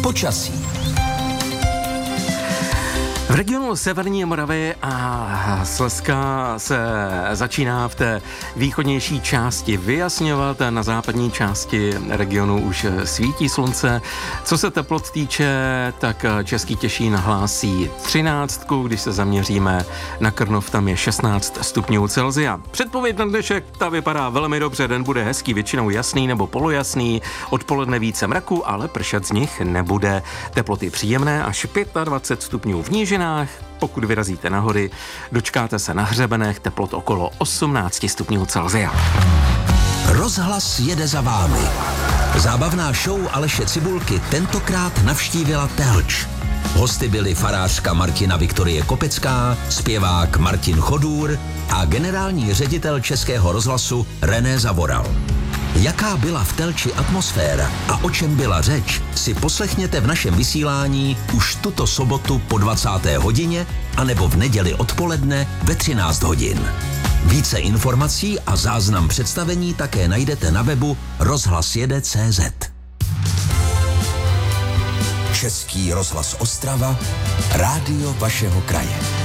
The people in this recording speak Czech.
Počasí. V regionu Severní Moravy a Slezska se začíná v té východnější části vyjasňovat. Na západní části regionu už svítí slunce. Co se teplot týče, tak Český Těšín hlásí 13, když se zaměříme na Krnov, tam je 16 stupňů Celsia. Předpověď na dnešek, ta vypadá velmi dobře, den bude hezký, většinou jasný nebo polojasný, odpoledne více mraku, ale pršet z nich nebude. Teploty příjemné až 25 stupňů v nížinách. Pokud vyrazíte na hory, dočkáte se na hřebenech teplot okolo 18 stupňů Celsia. Rozhlas jede za vámi. Zábavná show Aleše Cibulky tentokrát navštívila Telč. Hosty byli farářka Martina Viktorie Kopecká, zpěvák Martin Chodůr a generální ředitel Českého rozhlasu René Zavoral. Jaká byla v Telči atmosféra a o čem byla řeč, si poslechněte v našem vysílání už tuto sobotu po 20. hodině anebo v neděli odpoledne ve 13 hodin. Více informací a záznam představení také najdete na webu rozhlasjede.cz. Český rozhlas Ostrava, rádio vašeho kraje.